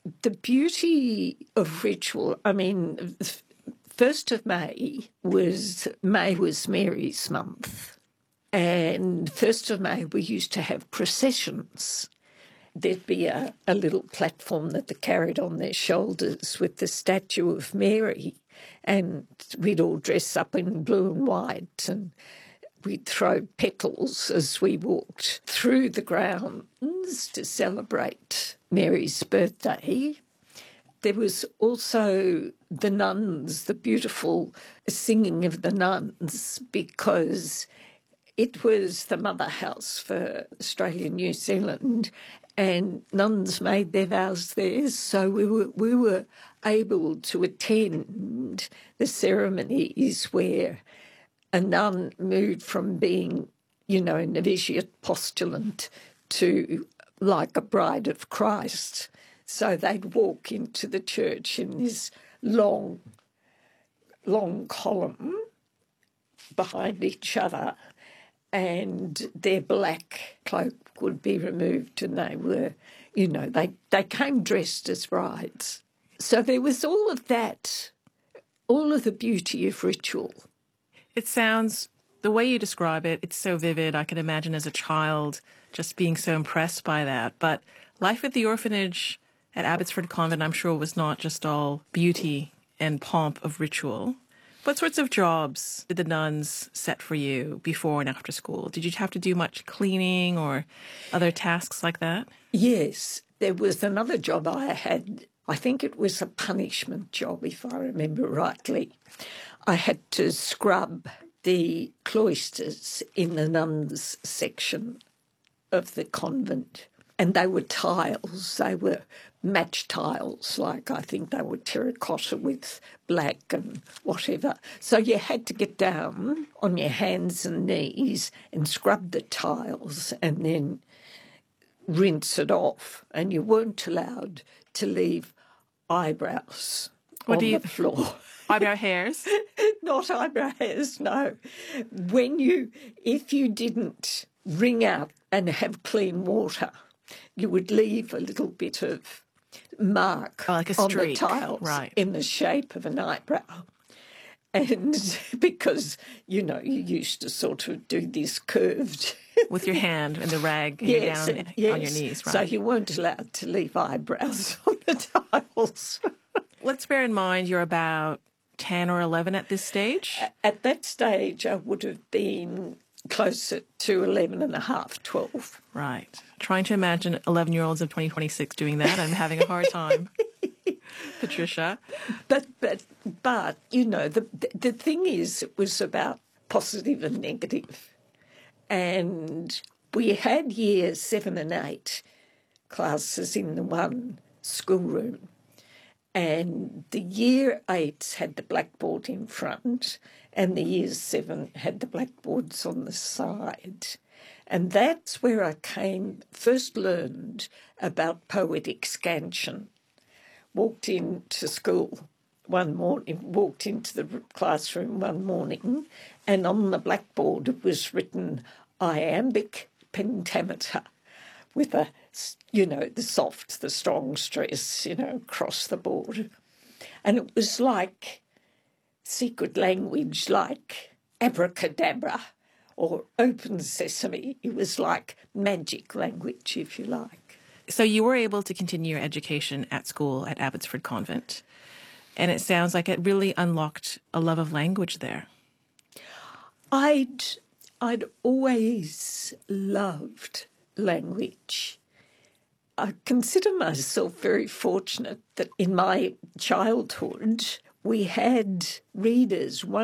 The beauty of ritual, I mean, 1st of May was Mary's month. And 1st of May, we used to have processions. There'd be a little platform that they carried on their shoulders with the statue of Mary, and we'd all dress up in blue and white, and we'd throw petals as we walked through the grounds to celebrate Mary's birthday. There was also the nuns, the beautiful singing of the nuns, because it was the mother house for Australia and New Zealand, and nuns made their vows there, so we were able to attend the ceremonies where a nun moved from being, novitiate postulant to like a bride of Christ. So they'd walk into the church in this long column behind each other, and their black cloak would be removed, and they were, they came dressed as brides. So there was all of that, all of the beauty of ritual. It sounds, the way you describe it, it's so vivid. I can imagine as a child just being so impressed by that. But life at the orphanage at Abbotsford Convent, I'm sure, was not just all beauty and pomp of ritual. What sorts of jobs did the nuns set for you before and after school? Did you have to do much cleaning or other tasks like that? Yes, there was another job I had. I think it was a punishment job, if I remember rightly. I had to scrub the cloisters in the nuns' section of the convent. And they were tiles. They were match tiles, like I think they were terracotta with black and whatever. So you had to get down on your hands and knees and scrub the tiles and then rinse it off. And you weren't allowed to leave eyebrows on the floor. Eyebrow hairs? Not eyebrow hairs, no. If you didn't wring out and have clean water, you would leave a little bit of mark like a on streak, the tiles, right, in the shape of an eyebrow. And because, you used to sort of do this curved... with your hand and the rag yes, down on your knees, right? So you weren't allowed to leave eyebrows on the tiles. Let's bear in mind you're about 10 or 11 at this stage. At that stage, I would have been closer to 11 and a half, 12. Right. Trying to imagine 11-year-olds of 2026 doing that. I'm having a hard time. Patricia. But the thing is, it was about positive and negative. And we had years 7 and 8 classes in the one schoolroom. And the year 8s had the blackboard in front, and the year 7 had the blackboards on the side. And that's where I first learned about poetic scansion. Walked into school one morning, walked into the classroom one morning, and on the blackboard it was written iambic pentameter with the soft, the strong stress, across the board. And it was like secret language, like abracadabra or open sesame. It was like magic language, if you like. So you were able to continue your education at school at Abbotsford Convent, and it sounds like it really unlocked a love of language there. I'd always loved language. I consider myself very fortunate that in my childhood we had readers. One